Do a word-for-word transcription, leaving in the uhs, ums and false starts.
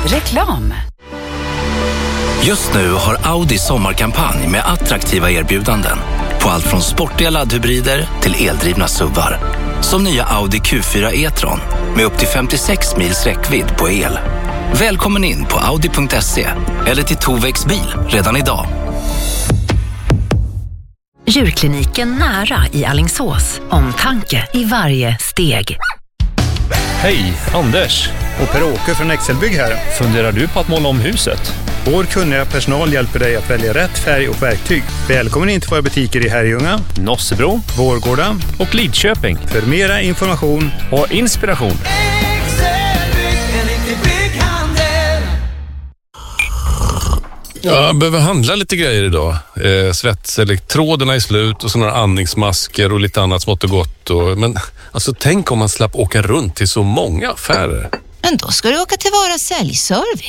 Reklam. Just nu har Audi sommarkampanj med attraktiva erbjudanden på allt från sportiga laddhybrider till eldrivna S U V:ar. Som nya Audi Q fyra e-tron med upp till femtiosex mils räckvidd på el. Välkommen in på audi punkt se eller till Tovex bil redan idag. Djurkliniken nära i Alingsås. Omtanke i varje steg. Hej, Anders. Och Per-Åke från Excelbygg här. Funderar du på att måla om huset? Vår kunniga personal hjälper dig att välja rätt färg och verktyg. Välkommen in till våra butiker i Herrljunga, Nossebro, Vårgårda och Lidköping. För mera information och inspiration. Ja, jag behöver handla lite grejer idag. Eh, svetselektroderna är slut och sådana andningsmasker och lite annat smått och gott. Och, men alltså, tänk om man slapp åka runt till så många affärer. Men då ska du åka till Vara säljservice.